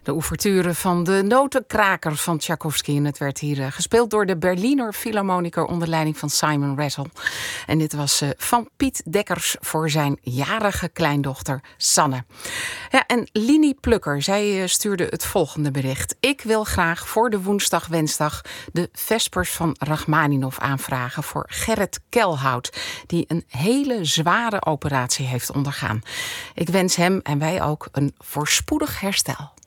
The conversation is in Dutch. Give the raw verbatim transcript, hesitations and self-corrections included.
De ouverture van de Notenkraker van Tchaikovsky. En het werd hier uh, gespeeld door de Berliner Philharmoniker onder leiding van Simon Rattle. En dit was uh, van Piet Dekkers voor zijn jarige kleindochter Sanne. Ja, en Linie Plukker, zij uh, stuurde het volgende bericht. Ik wil graag voor de woensdag wensdag de Vespers van Rachmaninov aanvragen voor Gerrit Kelhout, die een hele zware operatie heeft ondergaan. Ik wens hem en wij ook een voorspoedig herstel.